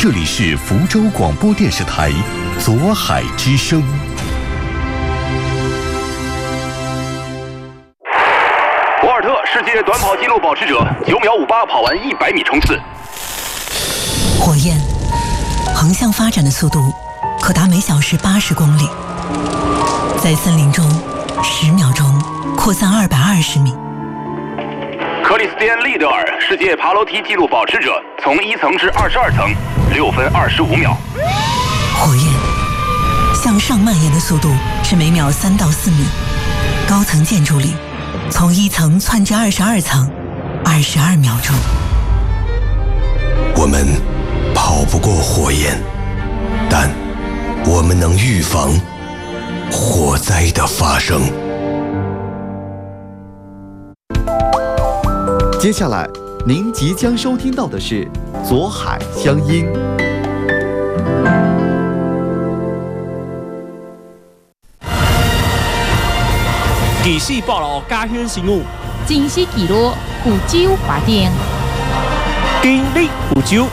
这里是福州广播电视台左海之声。 博尔特世界短跑纪录保持者9秒58跑完100米冲刺。 火焰横向发展的速度可达每小时80公里，在森林中10秒钟扩散220米。 克里斯蒂安·利德尔世界爬楼梯纪录保持者，从1层至22层6分25秒。 火焰向上蔓延的速度是每秒3到4米，高层建筑里从1层窜至22层22秒钟。 我们跑不过火焰，但我们能预防火灾的发生。 接下来您即将收听到的是左海乡音。 记事报道家乡新闻， 真实记录福州华电， 经历福州。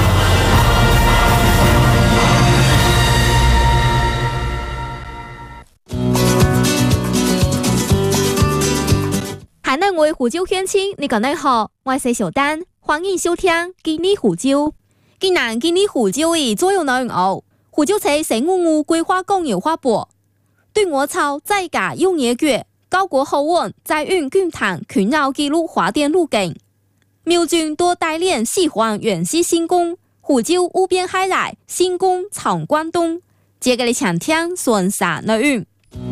海南话福州乡亲，你讲你好，我是小丹，欢迎收听《记忆福州》。今年记忆福州的主要内容，福州市成55规划工业化部对我操在家用业局高国后运在运军坛群绕记录华电路径，苗军多带领喜欢原西新工，福州乌边海来新工闯关东，接个你强听顺沙内容。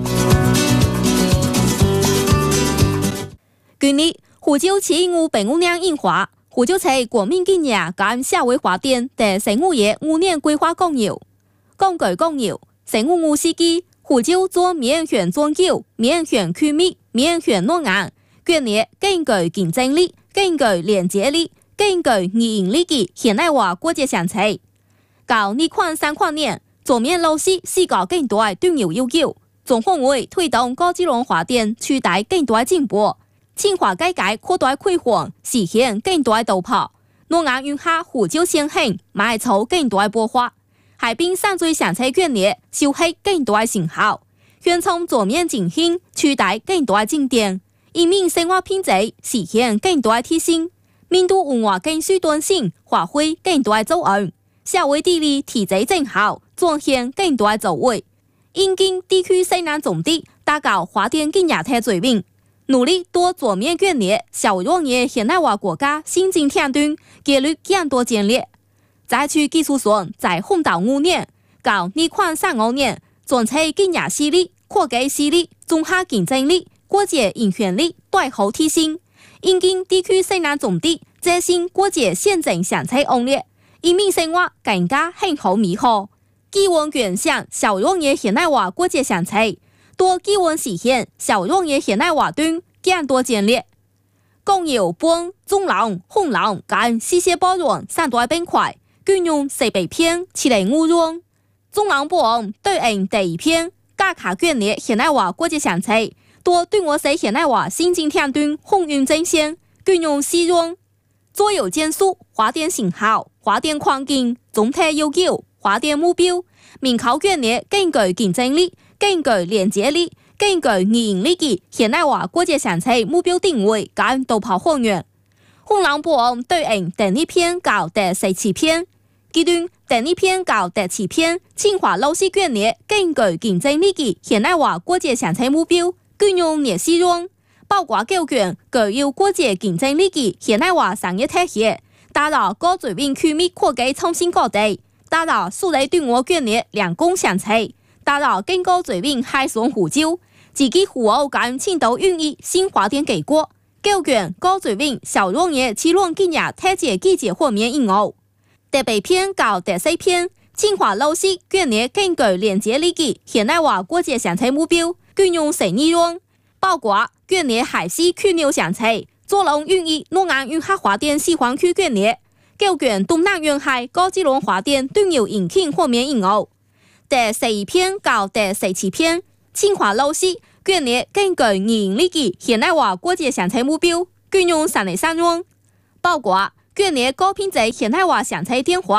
今日福州71585年印花，福州市国民纪念跟社会发展第15页5年规划纲要。根据纲要，15世纪福州做面向专九、面向区域、面向内岸，建立更具竞争力、更具连接力、更具营运力的现代化国际城市。到2023年，做面老师4个更大重要要求，总方会推动高质量发展取得更大进步。清华改革扩大开放，实现更大突破。内岸运下福州先行，迈出更大步伐。海滨山水城市建立，收获更大成效。宣从左面进行，取得更大进展。人民生活品质实现更大提升。民族文化更具端性，发挥更大作用。社会地理体制正好，彰显更大作为。因经地区西南总地打造华电经验体水平。努力多左面建立小农业现代化国家新经天端纪律更多建立，在区技术上在红岛5年到2035年，总体经验实力、科技实力、综合竞争力、国际影响力大幅提升。因经地区西南总地这新国际县城城市行列，人民生活更加幸福美好。寄望原乡小农业现代化国际城市。多基本实现小农业现代化端更多建立，工业帮中浪、红浪跟西些包容3大板块，均用4北篇705中。中浪帮对应第1篇，加卡建立现代化国际城市，多对我市现代化新经天端鸿运正线，均用4中。左右建树、华电成效、华电环境、总体要求、华电目标，明考建立更具竞争力。更具连接力、更具营运力的现代化国际城市目标定位跟突破方案。红浪帮对应第2篇到第17篇，其中第2篇到第7篇，清华老师建立更具竞争力的现代化国际城市目标，均用列示中，包括构建具有国际竞争力的现代化商业体系，打造高水平区域科技创新高地，打造数类对我建立2公城市。打造更高水平海上福州，自己服务跟青岛运营新华电结果，构建高水平小农业企业经验体制记者方面应用。第8篇到第4篇，清华老师建立更具连接力的现代化国际城市目标，均用12内容，包括建立海西区内城市，做龙运营内岸运下华电西环区建立，构建东南沿海高质量华电重要引擎方面应用。第11篇到第17篇，清华老师建立更具营运力的现代化国际城市目标，均用3内3中，包括建立高品质现代化城市典范，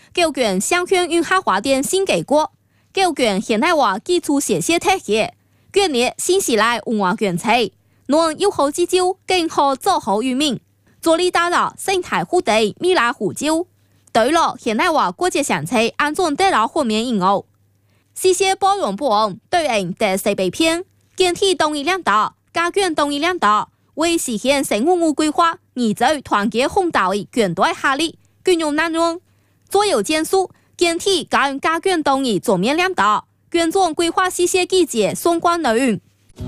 高卷向圈运下华电新给过，高卷现代化基础设施特些，卷列新时代文化卷材，侬有好之招，更好做好渔民，做力打造生态护地未来湖州。对了，现代化国际上菜安装得了后面引后，谢谢包容不容，对应得谁被骗，建体动一两道，家卷动一两道，为实现生活规划，而在团结红道的卷队下力，卷用难用，左右建树，建体跟家卷动一左面两道，卷中规划谢谢季节相关内容。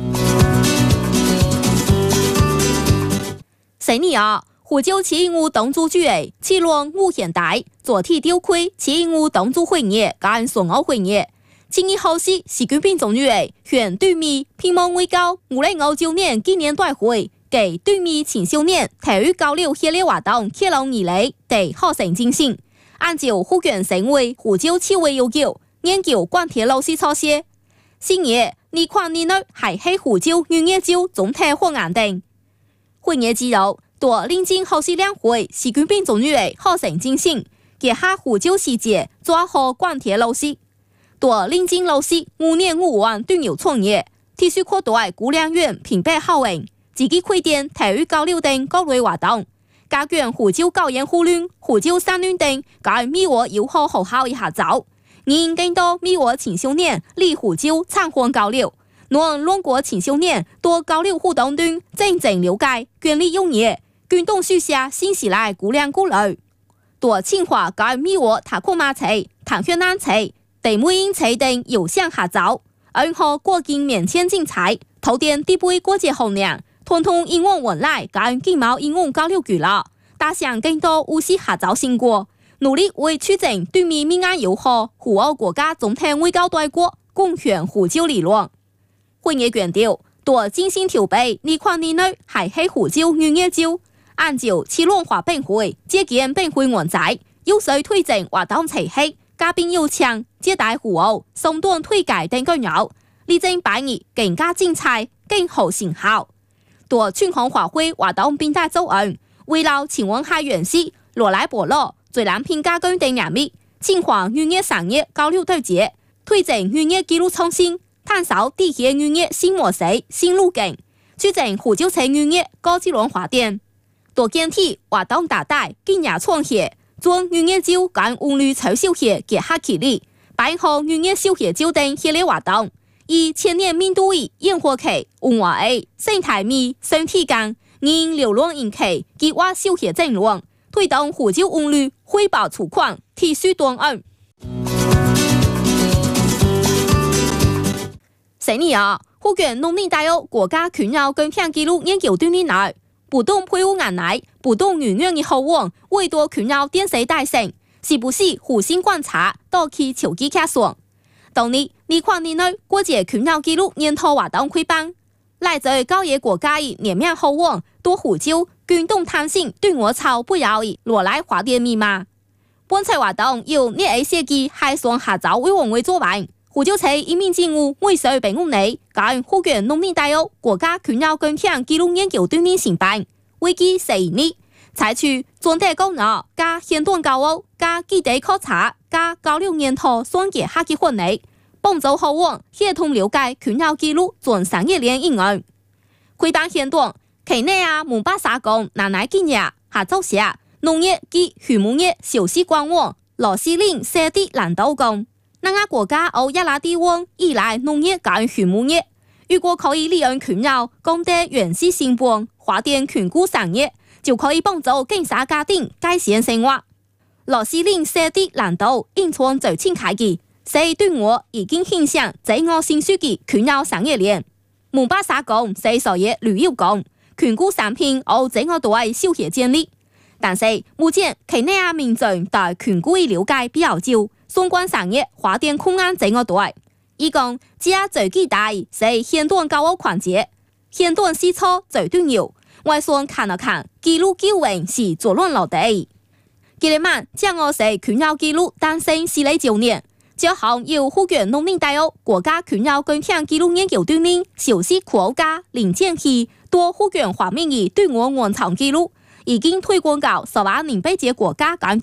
谁你啊？湖州起因党组主席七龙吴现代昨天丢亏起因党组会议跟双奥会议，今日后事习近平总书记选对面乒乓会高5059年纪念大会，给对面青少年体育交流系列活动揭露以来对学生进行，按照福建省委湖州市委要求，研究关铁老师措施。新ye你看你呢还是湖州语言州总体方案定会议之后。多临近后事两会，习近平总书记学生进行，结下湖州细节抓好关铁老师。多临近老师5年5万端游创业，继续扩大估量院评比效应，积极开展体育交流等各类活动，加强湖州教研互联、湖州三联等跟美国友好学校的合作，引更多美国青少年嚟湖州参观交流。让两国青少年多交流互动中真正了解权利用业，运动书写新时代估量顾虑。多清华跟美国塔库马车、唐越南车、地美英车等有相合作，然后国境免签竞赛、头点地杯国际衡量，通通应用文来跟经贸应用交流渠了，打响更多务实合作成果，努力为促进对面民安友好、互欧国家总体外交大国贡献湖州理论。会议强调，多精心筹备你看你内还是湖州语言州，按照七龙华本会接见本会原则，有序推进活动体系，嘉宾有请接待湖欧、松段推介等各有，力争百日更加精彩、更好成效。多全行华会活动并带走案，围绕前往海原市、罗莱博罗、最南平家居等人物，清华语言产业交流对接，推进语言记录创新。探索地铁语言新模式、新路径，促进湖州城语言高质量发展。多建体活动大大今日创业，将语言周跟文旅潮小协结合起来，办好语言小协周等系列活动，以千年面对烟火期、文化A、生态美、身体感、因流浪引起计划小协阵容，推动湖州文旅汇报出款提速端案。谁你啊？福建农林大学国家群鸟跟片记录研究团队内，不动配伍眼内，不动语言的好往，为多群鸟电视大声，是不是互相观察，到去手机客算？当日，你看你内国际群鸟记录研讨活动开办，来自高野国家的年面好往，多湖州运动弹性对我超不要的罗来华电密码。本次活动由热爱设计海上合作委员会做办。湖州市一名政务为水平5年，跟福建农林大学国家群鸟跟片记录研究团队承办，为期4年，采取专题讲座、加现段教学、加基地考察、加交流研讨双结合的训练，帮助学员协同了解群鸟记录全产业链应用。开办现段，期内门把沙工南来建业合作社、农业及畜牧业小时官网、罗斯林设地蓝岛工。那个国家欧亚拉地方依赖农业跟畜牧业，如果可以利用群鸟供得原始成本，发展群股产业，就可以帮助更少家庭改善生活。罗斯林设地蓝岛因创最新开机，所以对我已经影响在我新书的群鸟产业链。门把沙工是所谓旅游工，群股产品我在我都爱小协建立，但是目前期内民众对群股的了解比较少。相关产业发展困难在我大，伊讲只最期待是现段教学环节，现段试错最重要。我想看了看，记录救援是做乱落地。今日晚将我是群鸟记录诞生49年，就好由福建农林大学国家群鸟跟片记录研究团队小时科学家林建熙多福建方面的对我原创记录，已经推广到18年8届国家跟